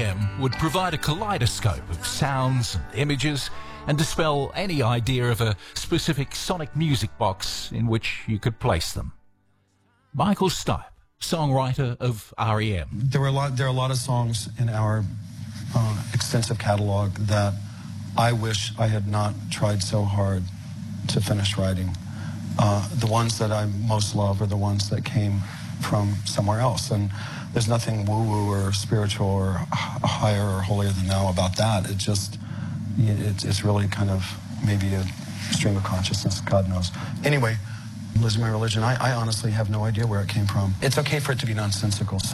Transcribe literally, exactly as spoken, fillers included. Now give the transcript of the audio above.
M would provide a kaleidoscope of sounds and images and dispel any idea of a specific sonic music box in which you could place them. Michael Stipe, songwriter of R E M. There were a lot. There are a lot of songs in our uh, extensive catalog that I wish I had not tried so hard to finish writing. Uh, the ones that I most love are the ones that came from somewhere else, and there's nothing woo-woo or spiritual or higher or holier than thou about that. It just, it's, it's really kind of maybe a stream of consciousness, God knows. Anyway, Losing My Religion, I, I honestly have no idea where it came from. It's okay for it to be nonsensical.